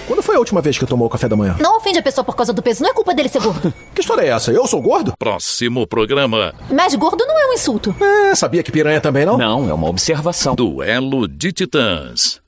Quando foi a última vez que tomou o café da manhã? Não ofende a pessoa por causa do peso, não é culpa dele ser gordo. Que história é essa? Eu sou gordo? Próximo programa. Mas gordo não é um insulto. Sabia que piranha também não? Não, é uma observação. Duelo de Titãs.